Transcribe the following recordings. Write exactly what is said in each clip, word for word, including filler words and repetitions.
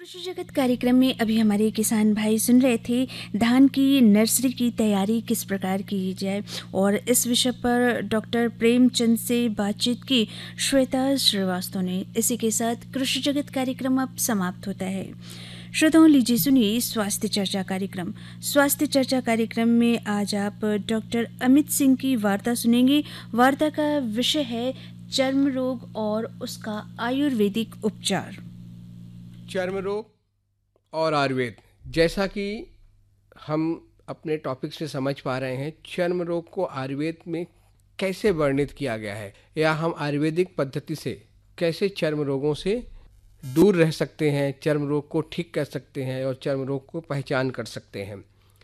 कृषि जगत कार्यक्रम में अभी हमारे किसान भाई सुन रहे थे धान की नर्सरी की तैयारी किस प्रकार की जाए, और इस विषय पर डॉक्टर प्रेमचंद से बातचीत की श्वेता श्रीवास्तव ने। इसी के साथ कृषि जगत कार्यक्रम अब समाप्त होता है। श्रोताओं, लीजिए सुनिए स्वास्थ्य चर्चा कार्यक्रम। स्वास्थ्य चर्चा कार्यक्रम में आज आप डॉक्टर अमित सिंह की वार्ता सुनेंगे। वार्ता का विषय है चर्म रोग और उसका आयुर्वेदिक उपचार। चर्म रोग और आयुर्वेद, जैसा कि हम अपने टॉपिक से समझ पा रहे हैं, चर्म रोग को आयुर्वेद में कैसे वर्णित किया गया है या हम आयुर्वेदिक पद्धति से कैसे चर्म रोगों से दूर रह सकते हैं, चर्म रोग को ठीक कर सकते हैं और चर्म रोग को पहचान कर सकते हैं।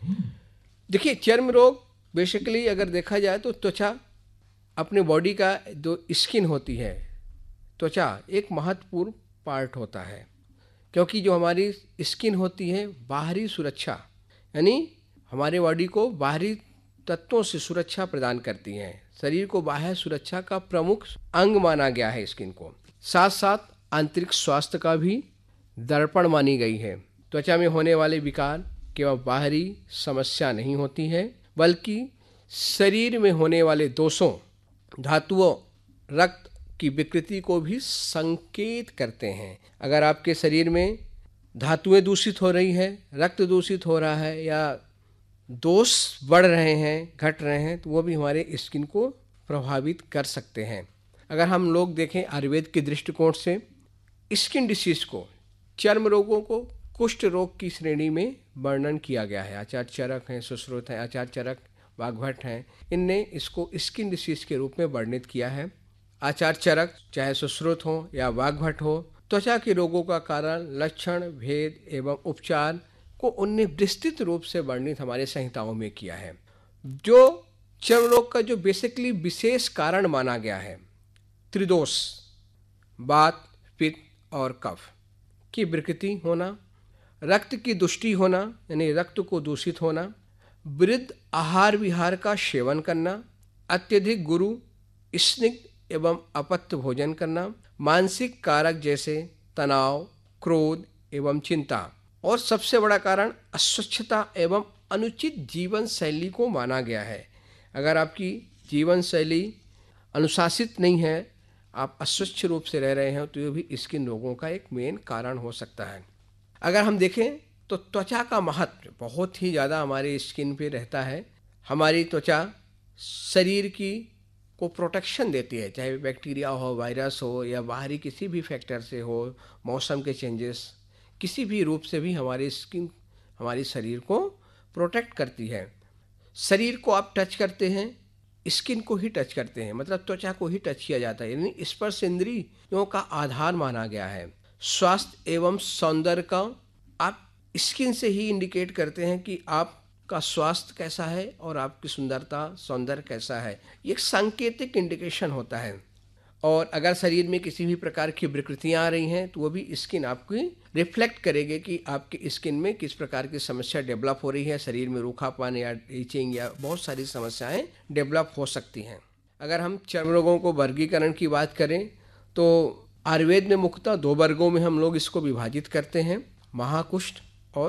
देखिए, चर्म रोग बेसिकली अगर देखा जाए तो त्वचा, अपने बॉडी का जो स्किन होती है, त्वचा एक महत्वपूर्ण पार्ट होता है, क्योंकि जो हमारी स्किन होती है बाहरी सुरक्षा, यानी हमारे बॉडी को बाहरी तत्वों से सुरक्षा प्रदान करती हैं। शरीर को बाह्य सुरक्षा का प्रमुख अंग माना गया है स्किन को। साथ साथ आंतरिक स्वास्थ्य का भी दर्पण मानी गई है। त्वचा में होने वाले विकार केवल बाहरी समस्या नहीं होती है, बल्कि शरीर में होने वाले दोषों, धातुओं, रक्त की विकृति को भी संकेत करते हैं। अगर आपके शरीर में धातुएं दूषित हो रही है, रक्त दूषित हो रहा है या दोष बढ़ रहे हैं, घट रहे हैं, तो वो भी हमारे स्किन को प्रभावित कर सकते हैं। अगर हम लोग देखें आयुर्वेद के दृष्टिकोण से, स्किन डिसीज को, चर्म रोगों को कुष्ठ रोग की श्रेणी में वर्णन किया गया है। आचार्य चरक हैं, सुश्रुत हैं, आचार्य चरक, वाग्भट हैं, इनने इसको स्किन डिसीज के रूप में वर्णित किया है। आचार्य चरक चाहे सुश्रुत हो या वाग्भट हो, त्वचा के रोगों का कारण, लक्षण, भेद एवं उपचार को उनने विस्तृत रूप से वर्णित हमारे संहिताओं में किया है। जो चर्म रोग का जो बेसिकली विशेष कारण माना गया है, त्रिदोष, वात, पित्त और कफ की विकृति होना, रक्त की दुष्टि होना यानी रक्त को दूषित होना, वृद्ध आहार विहार का सेवन करना, अत्यधिक गुरु, स्निग्ध एवं अपत्य भोजन करना, मानसिक कारक जैसे तनाव, क्रोध एवं चिंता, और सबसे बड़ा कारण अस्वच्छता एवं अनुचित जीवन शैली को माना गया है। अगर आपकी जीवन शैली अनुशासित नहीं है, आप अस्वच्छ रूप से रह रहे हैं, तो ये भी स्किन रोगों का एक मेन कारण हो सकता है। अगर हम देखें तो त्वचा का महत्व बहुत ही ज़्यादा हमारे स्किन पे रहता है। हमारी त्वचा शरीर की को प्रोटेक्शन देती है, चाहे बैक्टीरिया हो, वायरस हो या बाहरी किसी भी फैक्टर से हो, मौसम के चेंजेस, किसी भी रूप से भी हमारी स्किन हमारी शरीर को प्रोटेक्ट करती है। शरीर को आप टच करते हैं, स्किन को ही टच करते हैं, मतलब त्वचा को ही टच किया जाता है, यानी स्पर्श इंद्रियों का आधार माना गया है। स्वास्थ्य एवं सौंदर्य का आप स्किन से ही इंडिकेट करते हैं कि आपका स्वास्थ्य कैसा है और आपकी सुंदरता, सौंदर्य कैसा है। ये एक सांकेतिक इंडिकेशन होता है। और अगर शरीर में किसी भी प्रकार की विकृतियां आ रही हैं, तो वो भी स्किन आपकी रिफ्लेक्ट करेगी कि आपकी स्किन में किस प्रकार की समस्या डेवलप हो रही है। शरीर में रूखापन या ईचिंग या बहुत सारी समस्याएं डेवलप हो सकती हैं। अगर हम चर्म रोगों को वर्गीकरण की बात करें तो आयुर्वेद में मुख्यतः दो वर्गों में हम लोग इसको विभाजित करते हैं, महाकुष्ठ